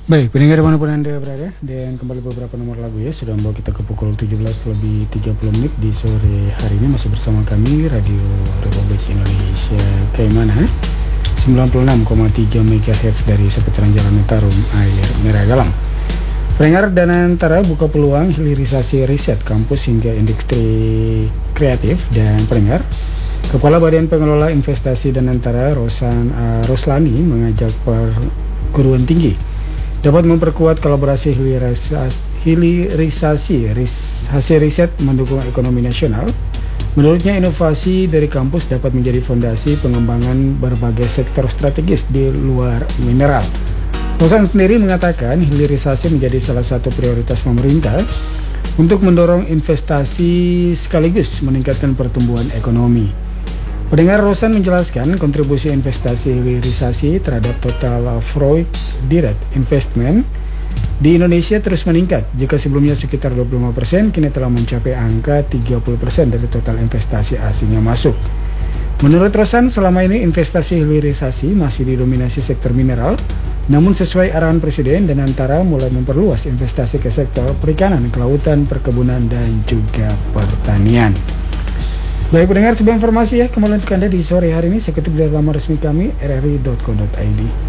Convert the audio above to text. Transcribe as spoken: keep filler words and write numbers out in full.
Baik, pendengar dimanapun Anda berada, dan kembali beberapa nomor lagu ya sudah membawa kita ke pukul tujuh belas lebih tiga puluh menit di sore hari ini. Masih bersama kami Radio Republik Indonesia Kaimana sembilan puluh enam koma tiga megahertz dari seputaran Jalan Tarum Air Merah Galang. Pendengar, Danantara buka peluang hilirisasi riset kampus hingga industri kreatif. Dan pendengar, Kepala Badan Pengelola Investasi Danantara Rosan uh, Roslani mengajak perguruan tinggi dapat memperkuat kolaborasi hilirisasi, hilirisasi ris, hasil riset mendukung ekonomi nasional. Menurutnya, inovasi dari kampus dapat menjadi fondasi pengembangan berbagai sektor strategis di luar mineral. Rosan sendiri mengatakan hilirisasi menjadi salah satu prioritas pemerintah untuk mendorong investasi sekaligus meningkatkan pertumbuhan ekonomi. Pendengar, Rosan menjelaskan kontribusi investasi hilirisasi terhadap total foreign direct investment di Indonesia terus meningkat. Jika sebelumnya sekitar dua puluh lima persen, kini telah mencapai angka tiga puluh persen dari total investasi asing yang masuk. Menurut Rosan, selama ini investasi hilirisasi masih didominasi sektor mineral, namun sesuai arahan Presiden, Danantara mulai memperluas investasi ke sektor perikanan, kelautan, perkebunan, dan juga pertanian. Baik pendengar, sebuah informasi ya kembali untuk Anda di sore hari ini. Saya kutip dari laman resmi kami r r i dot co dot i d.